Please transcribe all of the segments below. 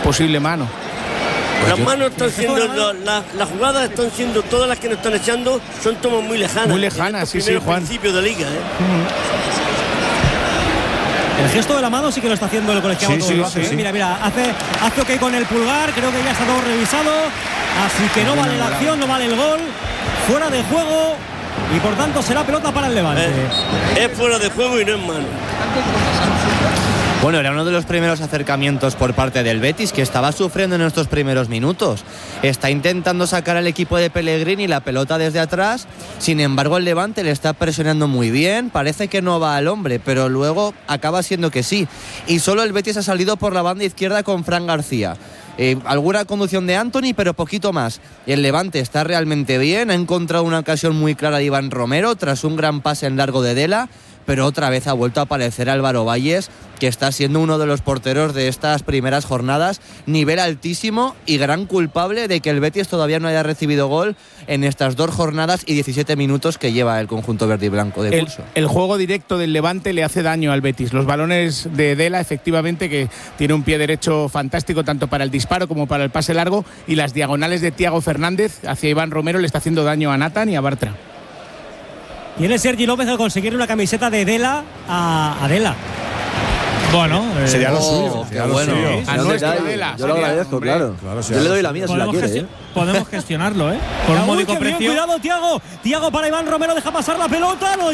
posible mano. Las manos están siendo, las jugadas están siendo, todas las que nos están echando son tomas muy lejanas. Muy lejanas, sí, Juan. Principio de liga, El gesto de la mano sí que lo está haciendo el colegiado. Sí. Mira, hace ok con el pulgar, creo que ya está todo revisado, así que no vale la acción, no vale el gol, fuera de juego y por tanto será pelota para el Levante. Es fuera de juego y no es mano. Bueno, era uno de los primeros acercamientos por parte del Betis, que estaba sufriendo en estos primeros minutos. Está intentando sacar al equipo de Pellegrini la pelota desde atrás. Sin embargo, el Levante le está presionando muy bien. Parece que no va al hombre, pero luego acaba siendo que sí. Y solo el Betis ha salido por la banda izquierda con Fran García. Alguna conducción de Antony, pero poquito más. El Levante está realmente bien. Ha encontrado una ocasión muy clara de Iván Romero tras un gran pase en largo de Dela, pero otra vez ha vuelto a aparecer Álvaro Valles, que está siendo uno de los porteros de estas primeras jornadas, nivel altísimo y gran culpable de que el Betis todavía no haya recibido gol en estas 2 jornadas y 17 minutos que lleva el conjunto verde y blanco de curso. El juego directo del Levante le hace daño al Betis. Los balones de Dela, efectivamente, que tiene un pie derecho fantástico tanto para el disparo como para el pase largo, y las diagonales de Thiago Fernández hacia Iván Romero le está haciendo daño a Nathan y a Bartra. Tiene Sergi López al conseguir una camiseta de Dela a Dela. Bueno, sería lo suyo. Qué bueno. A nuestra Dela. Yo lo agradezco, claro. Yo le doy la mía si la quiere. Podemos gestionarlo, por un módico precio. Cuidado, Thiago. Thiago para Iván Romero, deja pasar la pelota, no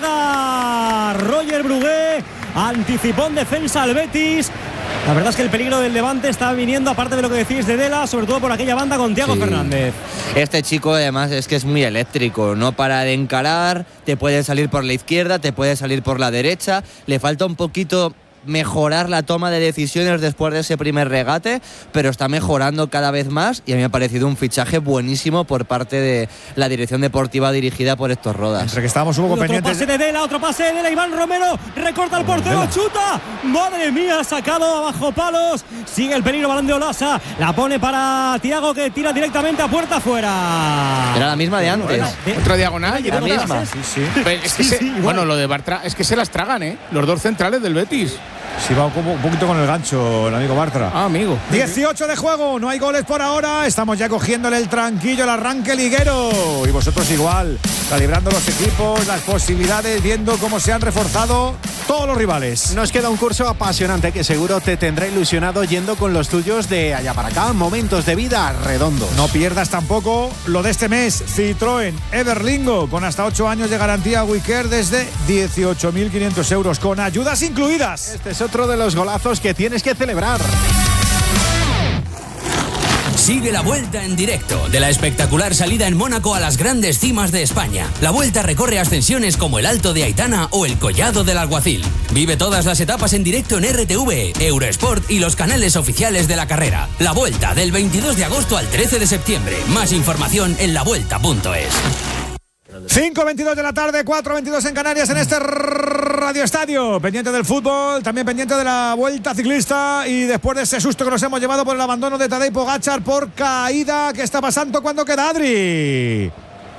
llega. Roger Brugué anticipó en defensa al Betis. La verdad es que el peligro del Levante está viniendo, aparte de lo que decís de Dela, sobre todo por aquella banda con Thiago Fernández. Este chico además es que es muy eléctrico, no para de encarar, te puede salir por la izquierda, te puede salir por la derecha, le falta un poquito mejorar la toma de decisiones después de ese primer regate, pero está mejorando cada vez más y a mí me ha parecido un fichaje buenísimo por parte de la dirección deportiva dirigida por Héctor Rodas. Entre que estábamos un poco pendientes. Otro pase de Dela, Iván Romero recorta el portero, chuta, madre mía, sacado abajo palos, sigue el peligro, balón de Olasa, la pone para Thiago, que tira directamente a puerta afuera. Era la misma de antes. Otra diagonal, la misma. Bueno, lo de Bartra es que se las tragan, los 2 centrales del Betis. Sí, va un poquito con el gancho el amigo Bartra. Amigo. 18 de juego, no hay goles por ahora. Estamos ya cogiéndole el tranquillo, el arranque liguero. Y vosotros igual, calibrando los equipos, las posibilidades, viendo cómo se han reforzado todos los rivales. Nos queda un curso apasionante que seguro te tendrá ilusionado yendo con los tuyos de allá para acá. Momentos de vida redondos. No pierdas tampoco lo de este mes. Citroën Everlingo, con hasta 8 años de garantía WeCare desde 18.500 euros, con ayudas incluidas. Este es otro de los golazos que tienes que celebrar. Sigue la Vuelta en directo de la espectacular salida en Mónaco a las grandes cimas de España. La Vuelta recorre ascensiones como el Alto de Aitana o el Collado del Alguacil. Vive todas las etapas en directo en RTV, Eurosport y los canales oficiales de la carrera. La Vuelta, del 22 de agosto al 13 de septiembre. Más información en lavuelta.es. 5:22 de la tarde, 4:22 en Canarias, en este Radio Estadio. Pendiente del fútbol, también pendiente de la Vuelta Ciclista, y después de ese susto que nos hemos llevado por el abandono de Tadej Pogačar por caída. ¿Qué está pasando? ¿Cuándo queda, Adri?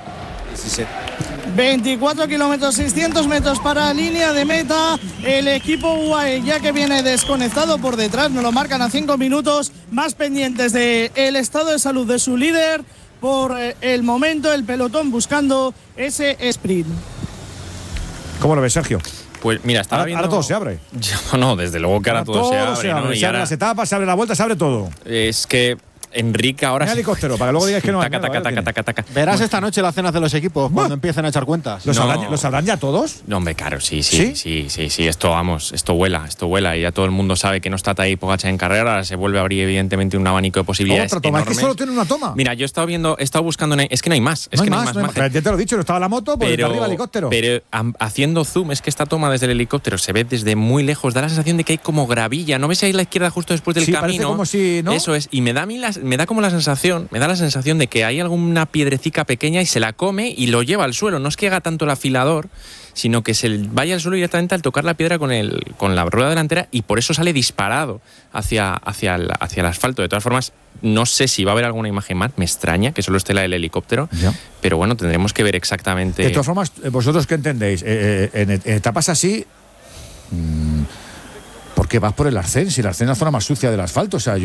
24 kilómetros, 600 metros para línea de meta. El equipo UAE, ya que viene desconectado por detrás, nos lo marcan a 5 minutos, más pendientes del estado de salud de su líder. Por el momento, el pelotón buscando ese sprint. ¿Cómo lo ves, Sergio? Pues mira, estaba viendo... Ahora todo se abre. No, desde luego que ahora todo se abre, ¿no? Se abren las etapas, se abre la vuelta, se abre todo. Es que Enrique ahora... Un helicóptero, para que luego digáis que no hay. Taca. Verás esta noche las cenas de los equipos cuando empiecen a echar cuentas. ¿Los sabrán ya todos? No, hombre, claro, sí. Esto vuela. Y ya todo el mundo sabe que no está Tadej Pogačar en carrera. Ahora se vuelve a abrir, evidentemente, un abanico de posibilidades. Otra toma, enormes. es que solo tiene una toma. Mira, yo he estado buscando. Es que no hay más. No hay más. Ya te lo he dicho, no estaba la moto, pues arriba el helicóptero. Pero haciendo zoom, es que esta toma desde el helicóptero se ve desde muy lejos. Da la sensación de que hay como gravilla. ¿No ves ahí a la izquierda justo después del camino? Parece como si, ¿no? Eso es. Y me da la sensación de que hay alguna piedrecica pequeña y se la come y lo lleva al suelo. No es que haga tanto el afilador, sino que se vaya al suelo directamente al tocar la piedra con la rueda delantera, y por eso sale disparado hacia el asfalto. De todas formas, no sé si va a haber alguna imagen más. Me extraña que solo esté la del helicóptero. Ya. Pero bueno, tendremos que ver exactamente. De todas formas, ¿vosotros qué entendéis? En etapas así... ¿Por qué vas por el arcén? Si el arcén es la zona más sucia del asfalto. O sea,